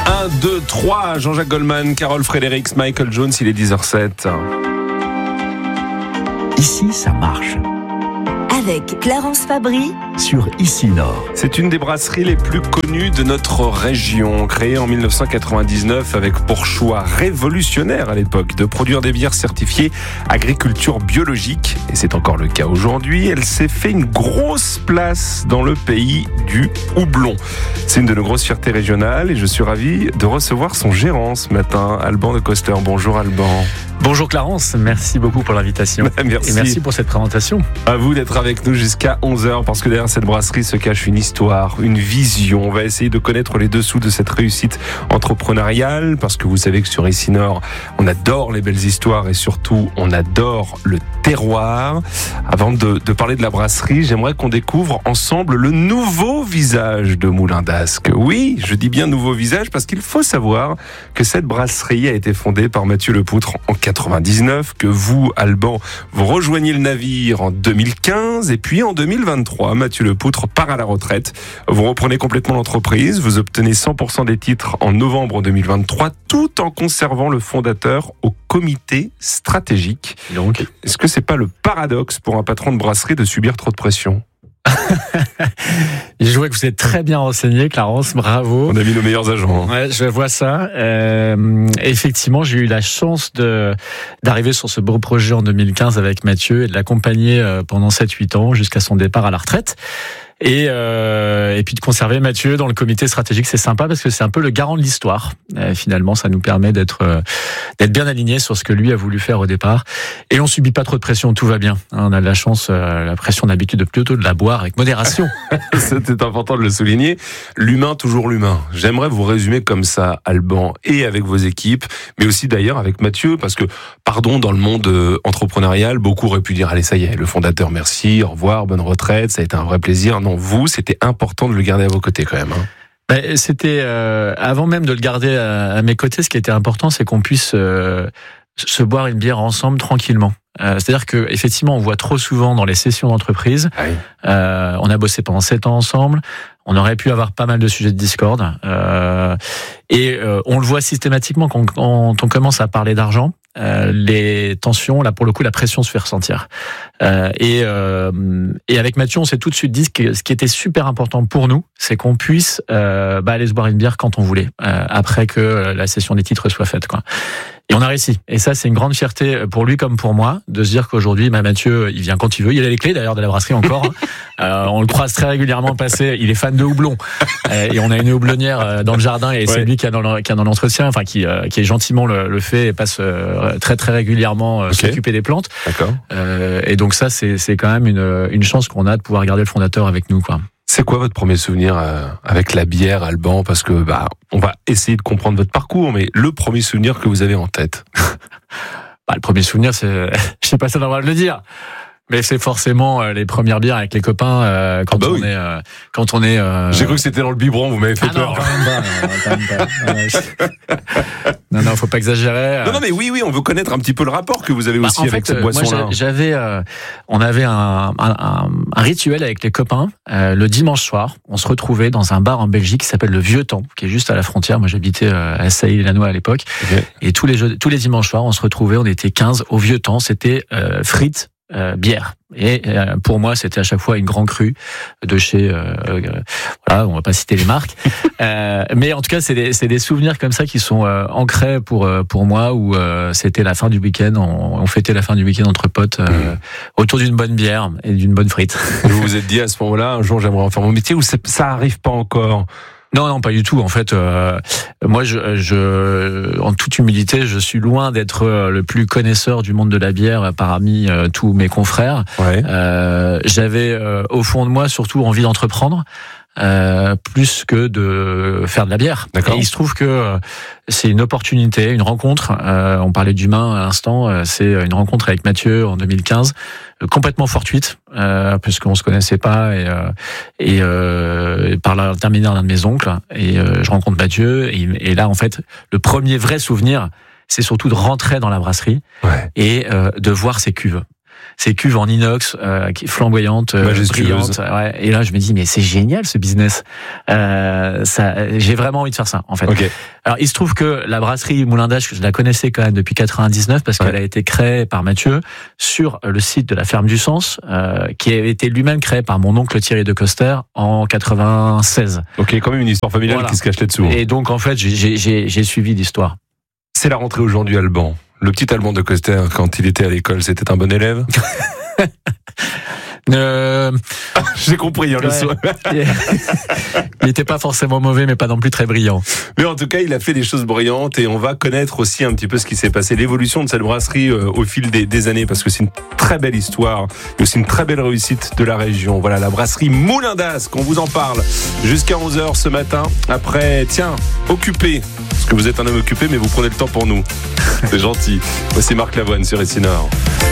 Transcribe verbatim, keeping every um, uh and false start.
un, deux, trois, Jean-Jacques Goldman, Carole Fredericks, Michael Jones, il est dix heures zéro sept. Ici, ça marche. Avec Clarence Fabry sur Ici Nord. C'est une des brasseries les plus connues de notre région, créée en dix-neuf cent quatre-vingt-dix-neuf avec pour choix révolutionnaire à l'époque de produire des bières certifiées agriculture biologique. Et c'est encore le cas aujourd'hui. Elle s'est fait une grosse place dans le pays du houblon. C'est une de nos grosses fiertés régionales et je suis ravi de recevoir son gérant ce matin, Alban de Coster. Bonjour Alban. Bonjour Clarence, merci beaucoup pour l'invitation. Merci. Et merci pour cette présentation. À vous d'être avec nous jusqu'à onze heures parce que derrière cette brasserie se cache une histoire, une vision. On va essayer de connaître les dessous de cette réussite entrepreneuriale parce que vous savez que sur Ici Nord, on adore les belles histoires et surtout on adore le terroir. Avant de, de parler de la brasserie, j'aimerais qu'on découvre ensemble le nouveau visage de Moulin d'Ascq. Oui, je dis bien nouveau visage parce qu'il faut savoir que cette brasserie a été fondée par Mathieu Lepoutre en quatre-vingt-dix-neuf, que vous, Alban, vous rejoignez le navire en deux mille quinze et puis en deux mille vingt-trois, Mathieu Lepoutre part à la retraite. Vous reprenez complètement l'entreprise, vous obtenez cent pour cent des titres en novembre deux mille vingt-trois, tout en conservant le fondateur au comité stratégique. Donc, est-ce que c'est pas le paradoxe pour un patron de brasserie de subir trop de pression ? Je vois que vous êtes très bien renseigné, Clarence, bravo. On a mis nos meilleurs agents. Hein. Ouais, je vois ça. Euh, effectivement, j'ai eu la chance de d'arriver sur ce beau projet en deux mille quinze avec Mathieu et de l'accompagner pendant sept huit ans jusqu'à son départ à la retraite. Et, euh, et puis de conserver Mathieu dans le comité stratégique, c'est sympa parce que c'est un peu le garant de l'histoire. Euh, finalement, ça nous permet d'être euh, d'être bien alignés sur ce que lui a voulu faire au départ. Et on subit pas trop de pression, tout va bien. Hein, on a de la chance, euh, la pression d'habitude de plutôt de la boire avec modération. C'était important de le souligner. L'humain, toujours l'humain. J'aimerais vous résumer comme ça, Alban, et avec vos équipes, mais aussi d'ailleurs avec Mathieu, parce que, pardon, dans le monde euh, entrepreneurial, beaucoup auraient pu dire, allez, ça y est, le fondateur, merci, au revoir, bonne retraite, ça a été un vrai plaisir. Non, vous, c'était important de le garder à vos côtés quand même. Hein. Ben, c'était euh, avant même de le garder à, à mes côtés, ce qui était important, c'est qu'on puisse euh, se boire une bière ensemble tranquillement. Euh, c'est-à-dire que effectivement, on voit trop souvent dans les sessions d'entreprise. Oui. Euh, on a bossé pendant sept ans ensemble. On aurait pu avoir pas mal de sujets de discorde. Euh, et euh, on le voit systématiquement quand, quand on commence à parler d'argent. Euh, les tensions, là pour le coup, la pression se fait ressentir. Euh, et, euh, et avec Mathieu, on s'est tout de suite dit que ce qui était super important pour nous, c'est qu'on puisse euh, bah, aller se boire une bière quand on voulait, euh, après que la session des titres soit faite, quoi. Et on a réussi. Et ça, c'est une grande fierté pour lui comme pour moi, de se dire qu'aujourd'hui, bah, Mathieu, il vient quand il veut. Il a les clés d'ailleurs de la brasserie encore. euh, on le croise très régulièrement passer. Il est fan de houblon. Euh, et on a une houblonnière dans le jardin et ouais. C'est lui qui a dans le, qui a dans l'entretien, enfin qui, euh, qui est gentiment le, le fait et passe euh, très très régulièrement euh, okay. s'occuper des plantes. D'accord. Euh, et donc ça, c'est, c'est quand même une, une chance qu'on a de pouvoir garder le fondateur avec nous, quoi. C'est quoi votre premier souvenir euh, avec la bière, Alban ? Parce que bah, on va essayer de comprendre votre parcours, mais le premier souvenir que vous avez en tête. Bah, le premier souvenir, c'est, je sais pas si on a le droit de le dire, mais c'est forcément euh, les premières bières avec les copains euh, quand, ah bah on oui. est, euh, quand on est. Euh... J'ai cru que c'était dans le biberon, vous m'avez fait ah peur. Non, quand même pas. Non, quand même pas. Non, non, faut pas exagérer. Non, non, mais oui, oui, on veut connaître un petit peu le rapport que vous avez bah, aussi avec fait, cette boisson-là. Moi, j'avais, euh, on avait un, un, un, un rituel avec les copains. Euh, le dimanche soir, on se retrouvait dans un bar en Belgique qui s'appelle le Vieux Temps, qui est juste à la frontière. Moi, j'habitais euh, à Sailly-Lannoy à l'époque. Okay. Et tous les jeux, tous les dimanches soirs, on se retrouvait. On était quinze au Vieux Temps. C'était euh, frites. Euh, bière. Et euh, pour moi, c'était à chaque fois une grand cru de chez, euh, euh, voilà, on va pas citer les marques, euh, mais en tout cas, c'est des, c'est des souvenirs comme ça qui sont euh, ancrés pour euh, pour moi où euh, c'était la fin du week-end, on, on fêtait la fin du week-end entre potes euh, mmh. autour d'une bonne bière et d'une bonne frite. Vous vous êtes dit à ce moment-là, un jour, j'aimerais en faire mon métier, ou ça arrive pas encore? Non, non, pas du tout. En fait, euh, moi, je, je, en toute humilité, je suis loin d'être le plus connaisseur du monde de la bière parmi euh, tous mes confrères. Ouais. Euh, j'avais, euh, au fond de moi, surtout envie d'entreprendre. Euh, plus que de faire de la bière. D'accord. Et il se trouve que euh, c'est une opportunité, une rencontre. Euh, on parlait d'humain à l'instant. Euh, c'est une rencontre avec Mathieu en deux mille quinze, euh, complètement fortuite, euh, puisqu'on se connaissait pas et, euh, et euh, par l'intermédiaire d'un de mes oncles. Et euh, je rencontre Mathieu et, et là, en fait, le premier vrai souvenir, c'est surtout de rentrer dans la brasserie ouais. et euh, de voir ses cuves. ces cuves en inox, euh, qui- flamboyantes, euh, Majestueuses. brillantes. Ouais. Et là, je me dis, mais c'est génial ce business. Euh, ça, j'ai vraiment envie de faire ça, en fait. Ok. Alors, il se trouve que la brasserie Moulin d'Ache, je la connaissais quand même depuis quatre-vingt-dix-neuf parce Ouais. qu'elle a été créée par Mathieu sur le site de la ferme du Sens, euh, qui avait été lui-même créé par mon oncle Thierry de Coster en quatre-vingt-seize. Ok, quand même une histoire familiale Voilà. qui se cache là-dessous. Et donc, en fait, j'ai, j'ai, j'ai, j'ai suivi l'histoire. C'est la rentrée aujourd'hui, Alban. Le petit Alban de Coster, quand il était à l'école, c'était un bon élève. Euh, J'ai compris, hein, le Ouais. soir. il n'était pas forcément mauvais, mais pas non plus très brillant. Mais en tout cas, il a fait des choses brillantes et on va connaître aussi un petit peu ce qui s'est passé, l'évolution de cette brasserie euh, au fil des, des années, parce que c'est une très belle histoire et aussi une très belle réussite de la région. Voilà, la brasserie Moulin d'Ascq, on vous en parle jusqu'à onze heures ce matin. Après, tiens, occupé, parce que vous êtes un homme occupé, mais vous prenez le temps pour nous. C'est gentil. Voici Marc Lavoine sur Essinor.